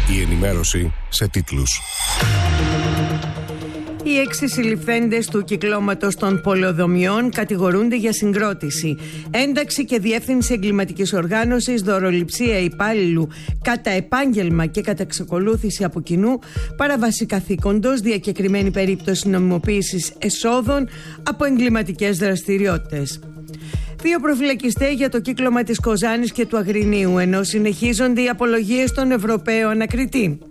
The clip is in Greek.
Η ενημέρωση σε τίτλους. Οι 6 συλληφθέντες του κυκλώματος των πολεοδομιών κατηγορούνται για συγκρότηση, ένταξη και διεύθυνση εγκληματικής οργάνωσης, δωροληψία υπάλληλου κατά επάγγελμα και κατά εξακολούθηση από κοινού, παραβάση καθήκοντος, διακεκριμένη περίπτωση νομιμοποίησης εσόδων από εγκληματικές δραστηριότητες. 2 προφυλακιστές για το κύκλωμα της Κοζάνης και του Αγρινίου, ενώ συνεχίζονται οι απολογίες των Ευρωπαίων ανακριτή.